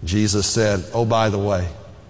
Jesus said, oh, by the way,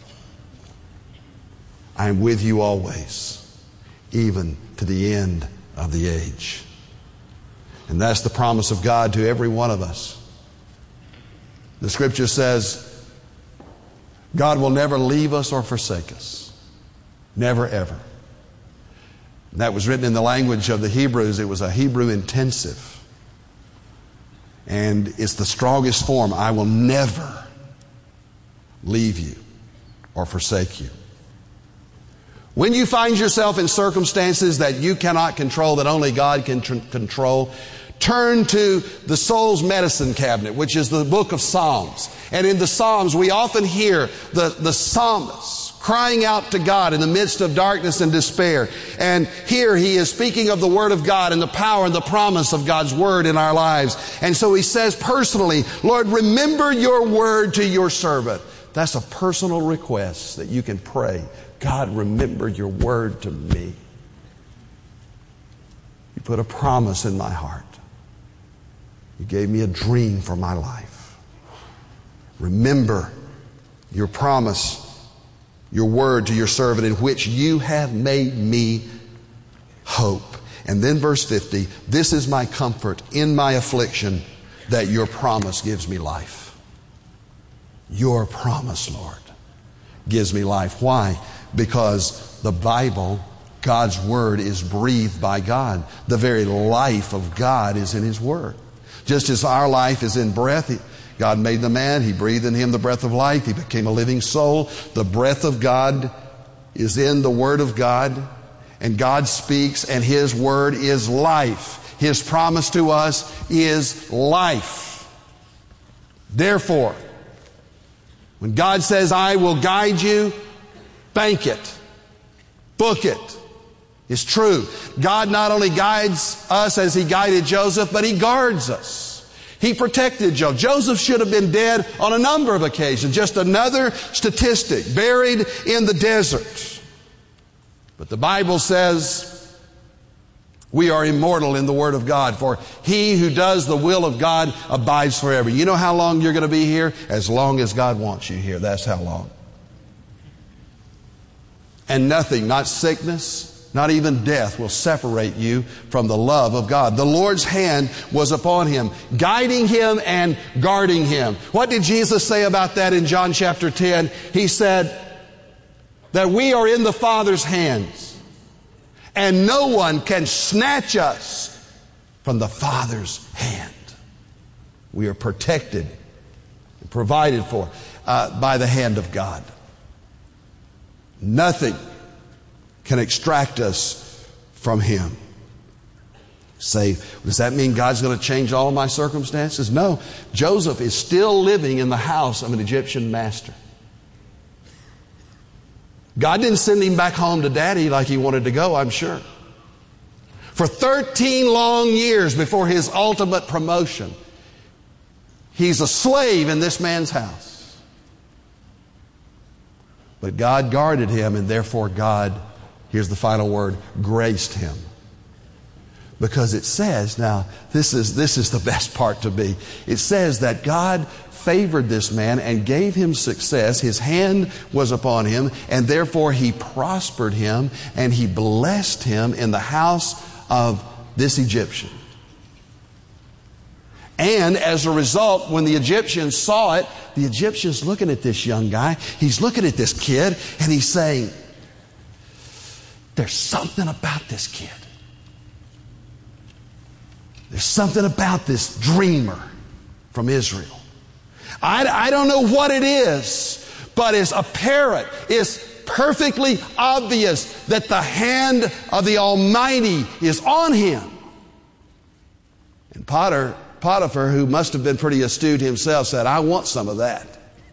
I am with you always, even to the end of the age. And that's the promise of God to every one of us. The Scripture says, God will never leave us or forsake us. Never, ever. And that was written in the language of the Hebrews. It was a Hebrew intensive. And it's the strongest form. I will never leave you or forsake you. When you find yourself in circumstances that you cannot control, that only God can control, turn to the soul's medicine cabinet, which is the book of Psalms. And in the Psalms, we often hear the psalmist crying out to God in the midst of darkness and despair. And here he is speaking of the Word of God and the power and the promise of God's Word in our lives. And so he says personally, Lord, remember your word to your servant. That's a personal request that you can pray. God, remember your word to me. You put a promise in my heart. You gave me a dream for my life. Remember your promise, your word to your servant, in which you have made me hope. And then verse 50, this is my comfort in my affliction, that your promise gives me life. Your promise, Lord, gives me life. Why? Because the Bible, God's Word, is breathed by God. The very life of God is in His Word. Just as our life is in breath, God made the man, He breathed in him the breath of life, he became a living soul. The breath of God is in the Word of God, and God speaks, and His Word is life. His promise to us is life. Therefore, when God says, I will guide you, bank it. Book it. It's true. God not only guides us as He guided Joseph, but He guards us. He protected Joseph. Joseph should have been dead on a number of occasions. Just another statistic, buried in the desert. But the Bible says we are immortal in the Word of God, for he who does the will of God abides forever. You know how long you're going to be here? As long as God wants you here. That's how long. And nothing, not sickness, not even death, will separate you from the love of God. The Lord's hand was upon him, guiding him and guarding him. What did Jesus say about that in John chapter 10? He said that we are in the Father's hands, and no one can snatch us from the Father's hand. We are protected and provided for by the hand of God. Nothing can extract us from Him. Say, does that mean God's going to change all my circumstances? No. Joseph is still living in the house of an Egyptian master. God didn't send him back home to daddy like he wanted to go, I'm sure. For 13 long years before his ultimate promotion, he's a slave in this man's house. But God guarded him, and therefore God, here's the final word, graced him. Because it says, now this is the best part to be. It says that God favored this man and gave him success. His hand was upon him, and therefore He prospered him, and He blessed him in the house of this Egyptian. And as a result, when the Egyptians saw it, the Egyptian's looking at this young guy. He's looking at this kid, and he's saying, there's something about this kid. There's something about this dreamer from Israel. I don't know what it is, but it's apparent, it's perfectly obvious that the hand of the Almighty is on him. And Potiphar, who must have been pretty astute himself, said, I want some of that.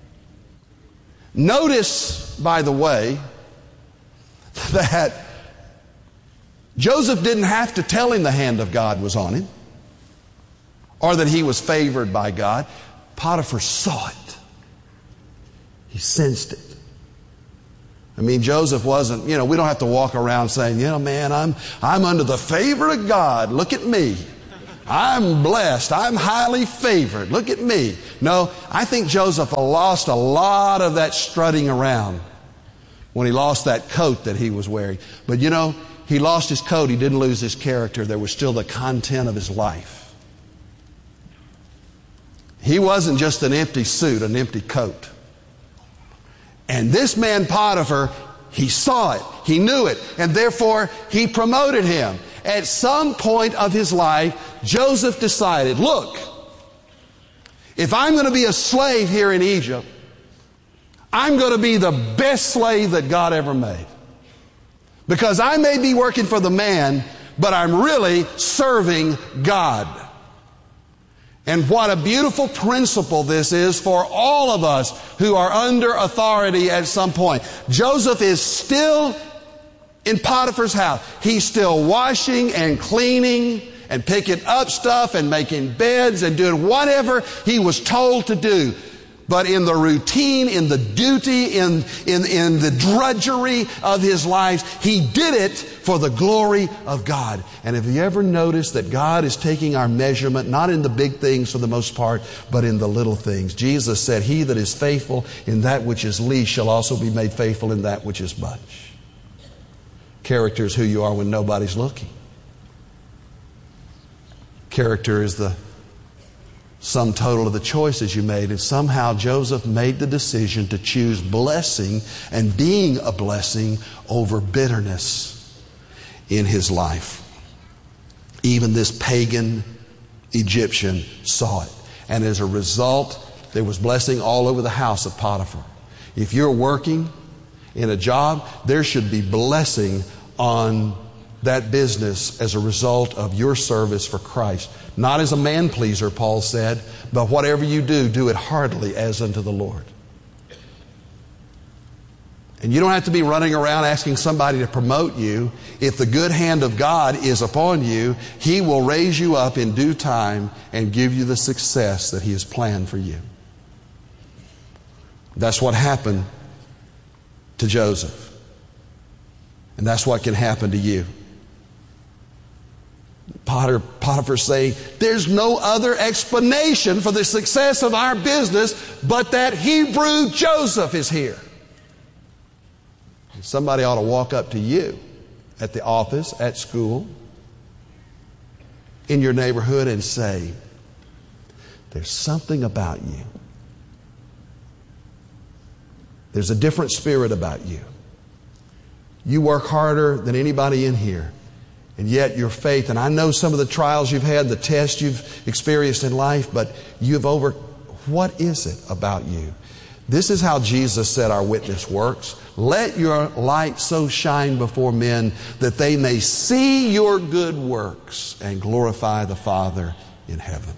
Notice, by the way, that Joseph didn't have to tell him the hand of God was on him, or that he was favored by God. Potiphar saw it. He sensed it. I mean, Joseph wasn't, we don't have to walk around saying, man, I'm under the favor of God. Look at me. I'm blessed. I'm highly favored. Look at me. No, I think Joseph lost a lot of that strutting around when he lost that coat that he was wearing. But you know, he lost his coat. He didn't lose his character. There was still the content of his life. He wasn't just an empty suit, an empty coat. And this man Potiphar, he saw it. He knew it. And therefore, he promoted him. At some point of his life, Joseph decided, look, if I'm going to be a slave here in Egypt, I'm going to be the best slave that God ever made. Because I may be working for the man, but I'm really serving God. And what a beautiful principle this is for all of us who are under authority at some point. Joseph is still in Potiphar's house. He's still washing and cleaning and picking up stuff and making beds and doing whatever he was told to do. But in the routine, in the duty, in the drudgery of his life, he did it for the glory of God. And have you ever noticed that God is taking our measurement, not in the big things for the most part, but in the little things? Jesus said, he that is faithful in that which is least shall also be made faithful in that which is much. Character is who you are when nobody's looking. Character is the sum total of the choices you made. And somehow Joseph made the decision to choose blessing and being a blessing over bitterness in his life. Even this pagan Egyptian saw it. And as a result, there was blessing all over the house of Potiphar. If you're working in a job, there should be blessing on that business as a result of your service for Christ. Not as a man pleaser, Paul said, but whatever you do, do it heartily as unto the Lord. And you don't have to be running around asking somebody to promote you. If the good hand of God is upon you, He will raise you up in due time and give you the success that He has planned for you. That's what happened to Joseph. And that's what can happen to you. Potiphar saying, there's no other explanation for the success of our business but that Hebrew Joseph is here. Somebody ought to walk up to you at the office, at school, in your neighborhood and say, there's something about you. There's a different spirit about you. You work harder than anybody in here. And yet your faith, and I know some of the trials you've had, the tests you've experienced in life, but what is it about you? This is how Jesus said our witness works. Let your light so shine before men that they may see your good works and glorify the Father in heaven.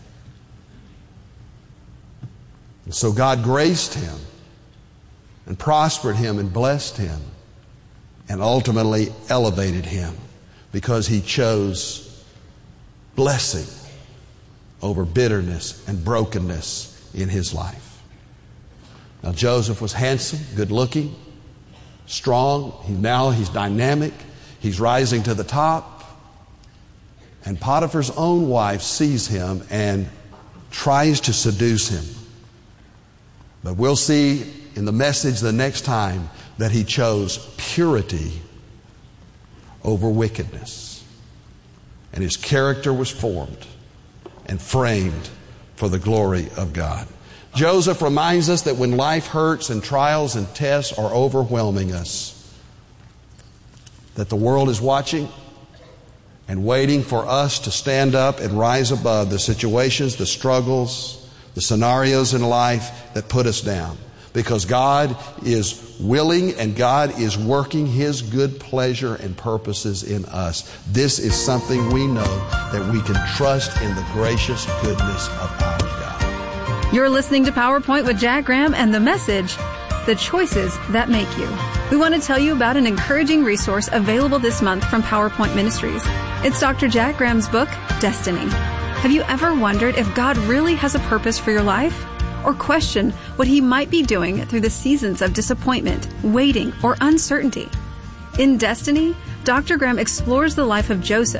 And so God graced him and prospered him and blessed him and ultimately elevated him because he chose blessing over bitterness and brokenness in his life. Now Joseph was handsome, good looking, strong. He's dynamic. He's rising to the top. And Potiphar's own wife sees him and tries to seduce him. But we'll see in the message the next time that he chose purity over wickedness. And his character was formed and framed for the glory of God. Joseph reminds us that when life hurts and trials and tests are overwhelming us, that the world is watching and waiting for us to stand up and rise above the situations, the struggles, the scenarios in life that put us down. Because God is willing and God is working His good pleasure and purposes in us. This is something we know that we can trust in the gracious goodness of our God. You're listening to PowerPoint with Jack Graham and the message, The Choices That Make You. We want to tell you about an encouraging resource available this month from PowerPoint Ministries. It's Dr. Jack Graham's book, Destiny. Have you ever wondered if God really has a purpose for your life? Or question what He might be doing through the seasons of disappointment, waiting, or uncertainty? In Destiny, Dr. Graham explores the life of Joseph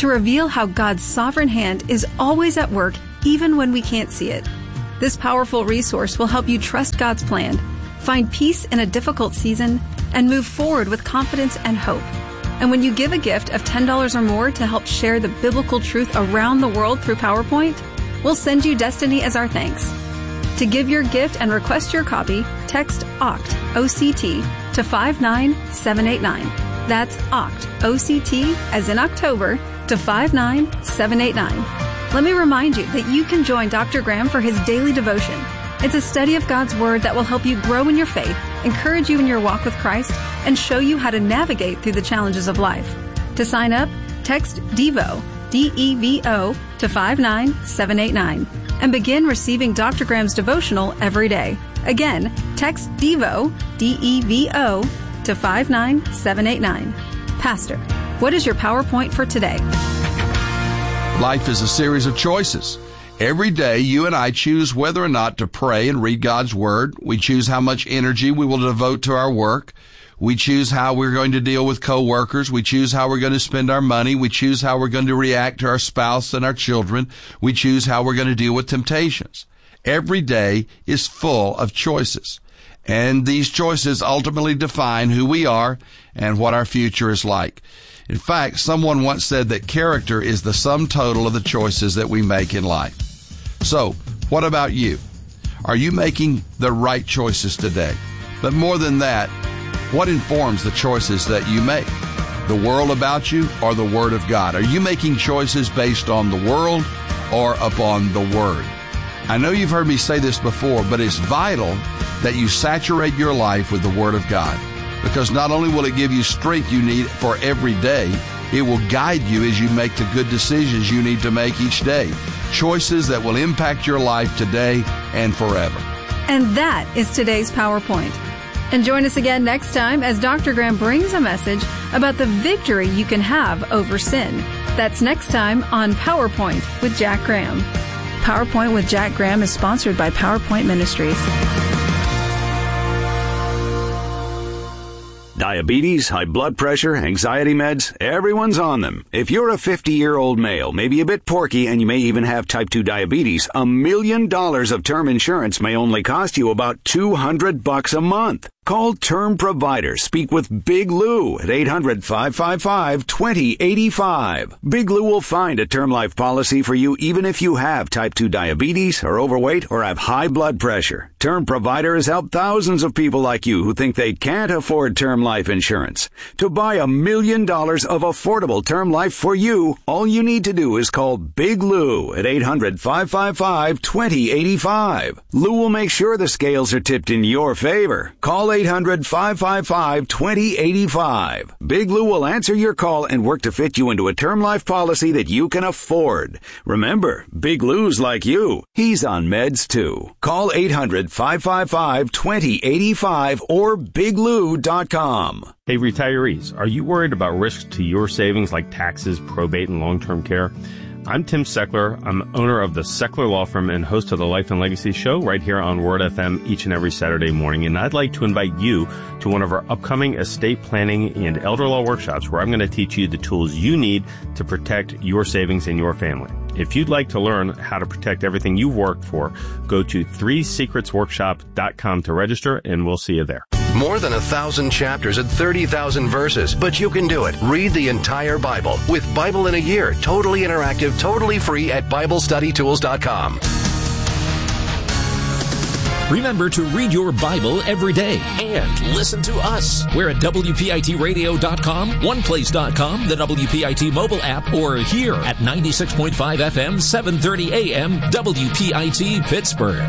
to reveal how God's sovereign hand is always at work even when we can't see it. This powerful resource will help you trust God's plan, find peace in a difficult season, and move forward with confidence and hope. And when you give a gift of $10 or more to help share the biblical truth around the world through PowerPoint, we'll send you Destiny as our thanks. To give your gift and request your copy, text OCT, O-C-T, to 59789. That's OCT, O-C-T, as in October, to 59789. Let me remind you that you can join Dr. Graham for his daily devotion. It's a study of God's Word that will help you grow in your faith, encourage you in your walk with Christ, and show you how to navigate through the challenges of life. To sign up, text DEVO, D-E-V-O, to 59789 and begin receiving Dr. Graham's devotional every day. Again, text DEVO, D-E-V-O, to 59789. Pastor, what is your PowerPoint for today? Life is a series of choices. Every day, you and I choose whether or not to pray and read God's Word. We choose how much energy we will devote to our work. We choose how we're going to deal with coworkers. We choose how we're going to spend our money. We choose how we're going to react to our spouse and our children. We choose how we're going to deal with temptations. Every day is full of choices. And these choices ultimately define who we are and what our future is like. In fact, someone once said that character is the sum total of the choices that we make in life. So, what about you? Are you making the right choices today? But more than that, what informs the choices that you make? The world about you or the Word of God? Are you making choices based on the world or upon the Word? I know you've heard me say this before, but it's vital that you saturate your life with the Word of God, because not only will it give you strength you need for every day, it will guide you as you make the good decisions you need to make each day. Choices that will impact your life today and forever. And that is today's PowerPoint. And join us again next time as Dr. Graham brings a message about the victory you can have over sin. That's next time on PowerPoint with Jack Graham. PowerPoint with Jack Graham is sponsored by PowerPoint Ministries. Diabetes, high blood pressure, anxiety meds, everyone's on them. If you're a 50-year-old male, maybe a bit porky, and you may even have type 2 diabetes, $1 million of term insurance may only cost you about $200 a month. Call Term Provider. Speak with Big Lou at 800-555-2085. Big Lou will find a term life policy for you even if you have type 2 diabetes, are overweight, or have high blood pressure. Term Provider has helped thousands of people like you who think they can't afford term life insurance. To buy $1 million of affordable term life for you, all you need to do is call Big Lou at 800-555-2085. Lou will make sure the scales are tipped in your favor. Call 800-555-2085. Big Lou will answer your call and work to fit you into a term life policy that you can afford. Remember, Big Lou's like you. He's on meds too. Call 800-555-2085 or biglou.com. Hey, retirees, are you worried about risks to your savings like taxes, probate, and long-term care? I'm Tim Seckler. I'm owner of the Seckler Law Firm and host of the Life and Legacy Show right here on Word FM each and every Saturday morning. And I'd like to invite you to one of our upcoming estate planning and elder law workshops where I'm going to teach you the tools you need to protect your savings and your family. If you'd like to learn how to protect everything you've worked for, go to 3secretsworkshop.com to register, and we'll see you there. More than 1,000 chapters and 30,000 verses, but you can do it. Read the entire Bible with Bible in a Year, totally interactive, totally free at BibleStudyTools.com. Remember to read your Bible every day and listen to us. We're at WPITradio.com, OnePlace.com, the WPIT mobile app, or here at 96.5 FM, 730 AM, WPIT Pittsburgh.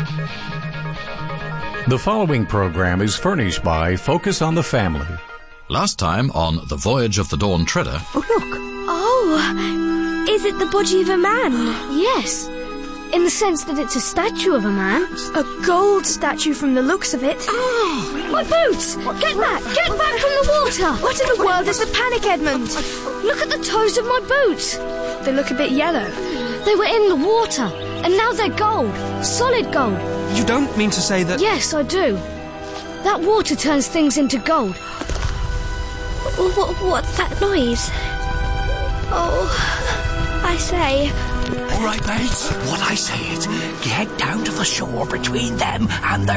The following program is furnished by Focus on the Family. Last time on The Voyage of the Dawn Treader... Oh, look! Oh! Is it the body of a man? Yes. In the sense that it's a statue of a man. A gold statue from the looks of it. Oh! My boots! Get back! Get back from the water! What in the world is the panic, Edmund? Look at the toes of my boots. They look a bit yellow. They were in the water, and now they're gold. Solid gold. You don't mean to say that... Yes, I do. That water turns things into gold. What's that noise? Oh, I say... All right, mates. What I say is, get down to the shore between them and the